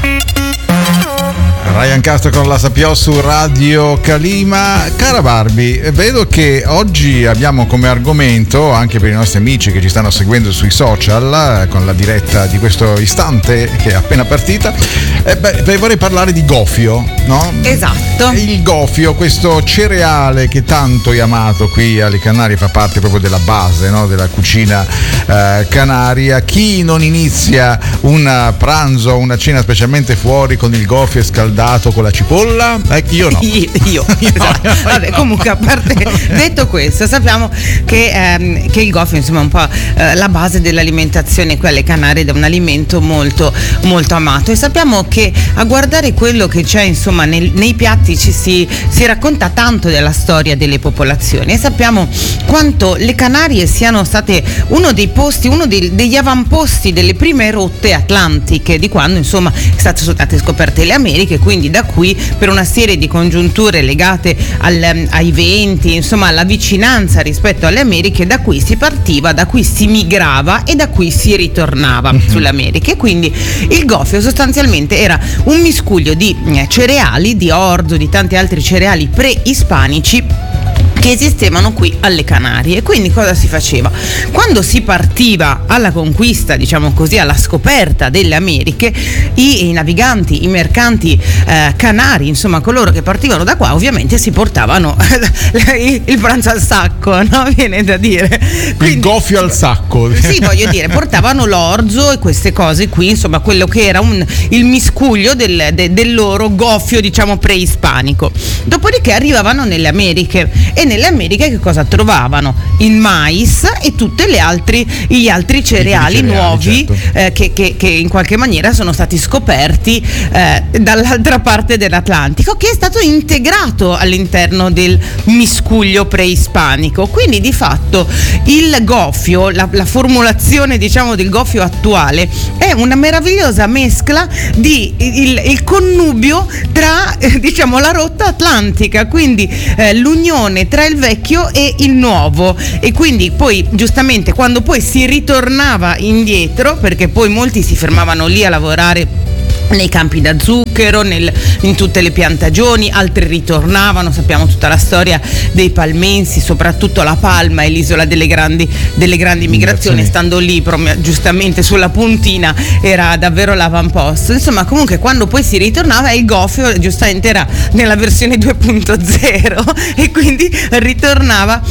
Ryan Castro con la Sapiò su Radio Calima. Cara Barbie, vedo che oggi abbiamo come argomento, anche per i nostri amici che ci stanno seguendo sui social, con la diretta di questo istante che è appena partita, vorrei parlare di gofio, no? Esatto. Il gofio, questo cereale che tanto è amato qui alle Canarie, fa parte proprio della base, no? Della cucina canaria. Chi non inizia un pranzo, una cena specialmente fuori con il gofio scaldato con la cipolla? Io no. Io esatto. Vabbè, comunque, a parte detto questo, sappiamo che il gofio, insomma, è un po' la base dell'alimentazione qui alle Canarie, ed è un alimento molto molto amato, e sappiamo che a guardare quello che c'è, insomma, nei piatti si racconta tanto della storia delle popolazioni, e sappiamo quanto le Canarie siano state uno dei posti, degli avamposti delle prime rotte atlantiche, di quando, insomma, sono state scoperte le Americhe. Quindi da qui, per una serie di congiunture legate ai venti, insomma alla vicinanza rispetto alle Americhe, da qui si partiva, da qui si migrava e da qui si ritornava sulle Americhe. Quindi il gofio sostanzialmente era un miscuglio di cereali, di orzo, di tanti altri cereali preispanici che esistevano qui alle Canarie. E quindi cosa si faceva? Quando si partiva alla conquista, diciamo così, alla scoperta delle Americhe, i naviganti, i mercanti canari, insomma coloro che partivano da qua, ovviamente si portavano il pranzo al sacco, no? Viene da dire. Quindi, il gofio al sacco. Sì, voglio dire, portavano l'orzo e queste cose qui, insomma quello che era il miscuglio del loro gofio, diciamo, preispanico. Dopodiché arrivavano nelle Americhe, e nelle Americhe che cosa trovavano? Il mais e tutti gli altri cereali nuovi, certo. che in qualche maniera sono stati scoperti dall'altra parte dell'Atlantico, che è stato integrato all'interno del miscuglio preispanico. Quindi di fatto il gofio, la formulazione, diciamo, del gofio attuale è una meravigliosa mescla di il connubio tra diciamo la rotta atlantica, quindi l'unione tra il vecchio e il nuovo. E quindi poi giustamente quando poi si ritornava indietro, perché poi molti si fermavano lì a lavorare nei campi da zucchero, in tutte le piantagioni, altri ritornavano, sappiamo tutta la storia dei palmensi, soprattutto la Palma e l'isola delle grandi migrazioni, stando lì giustamente sulla puntina era davvero l'avamposto. Insomma, comunque quando poi si ritornava, il gofio giustamente era nella versione 2.0 e quindi ritornava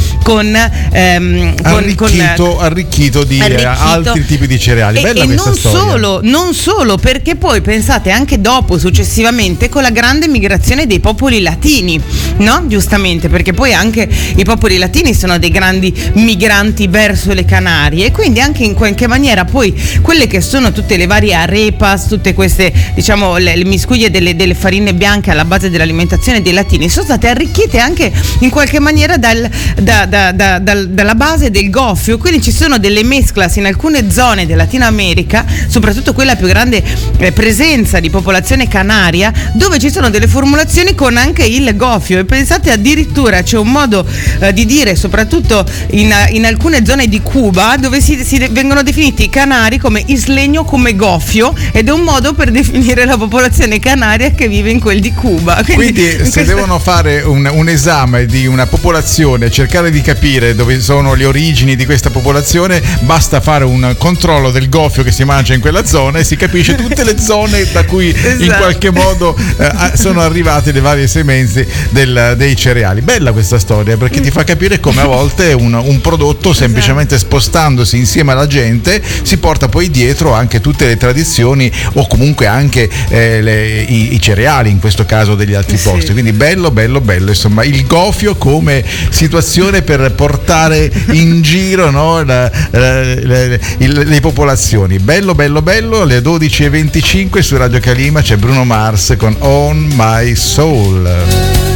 arricchito di altri tipi di cereali. Bella questa storia. Non solo, perché poi pensate anche dopo, successivamente, con la grande migrazione dei popoli latini, no? Giustamente, perché poi anche i popoli latini sono dei grandi migranti verso le Canarie, e quindi anche in qualche maniera poi quelle che sono tutte le varie arepas, tutte queste, diciamo, le miscuglie delle farine bianche alla base dell'alimentazione dei latini sono state arricchite anche in qualche maniera dalla base del gofio. Quindi ci sono delle mesclas in alcune zone del Latino America, soprattutto quella più grande presenza di popolazione canaria, dove ci sono delle formulazioni con anche il gofio. E pensate, addirittura c'è un modo di dire, soprattutto in alcune zone di Cuba, dove si vengono definiti i canari come islegno, come gofio, ed è un modo per definire la popolazione canaria che vive in quel di Cuba. Quindi se devono fare un esame di una popolazione, cercare di capire dove sono le origini di questa popolazione, basta fare un controllo del gofio che si mangia in quella zona e si capisce tutte le zone da cui in qualche modo sono arrivate le varie semenze dei cereali. Bella questa storia, perché ti fa capire come a volte un prodotto, semplicemente spostandosi insieme alla gente, si porta poi dietro anche tutte le tradizioni, o comunque anche i cereali, in questo caso, degli altri posti. Quindi bello, insomma, il gofio come situazione per portare in giro, no, le popolazioni. Bello, alle 12:25 su Radio Calima c'è Bruno Mars con On My Soul.